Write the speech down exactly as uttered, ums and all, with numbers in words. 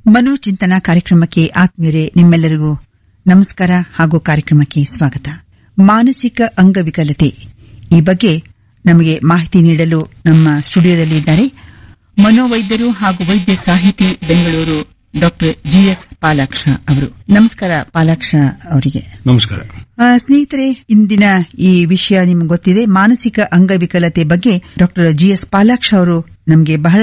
ಮನೋಚಿಂತನ ಕಾರ್ಯಕ್ರಮಕ್ಕೆ ಆತ್ಮೀಯರೇ, ನಿಮ್ಮೆಲ್ಲರಿಗೂ ನಮಸ್ಕಾರ ಹಾಗೂ ಕಾರ್ಯಕ್ರಮಕ್ಕೆ ಸ್ವಾಗತ. ಮಾನಸಿಕ ಅಂಗವಿಕಲತೆ ಈ ಬಗ್ಗೆ ನಮಗೆ ಮಾಹಿತಿ ನೀಡಲು ನಮ್ಮ ಸ್ಟುಡಿಯೋದಲ್ಲಿದ್ದಾರೆ ಮನೋವೈದ್ಯರು ಹಾಗೂ ವೈದ್ಯ ಸಾಹಿತಿ ಬೆಂಗಳೂರು ಡಾಕ್ಟರ್ ಜಿಎಸ್ ಪಾಲಾಕ್ಷ ಅವರು. ನಮಸ್ಕಾರ ಪಾಲಾಕ್ಷ ಅವರಿಗೆ. ನಮಸ್ಕಾರ. ಸ್ನೇಹಿತರೆ, ಇಂದಿನ ಈ ವಿಷಯ ನಿಮ್ಗೆ ಗೊತ್ತಿದೆ, ಮಾನಸಿಕ ಅಂಗವಿಕಲತೆ ಬಗ್ಗೆ ಡಾಕ್ಟರ್ ಜಿಎಸ್ ಪಾಲಾಕ್ಷ ಅವರು ನಮಗೆ ಬಹಳ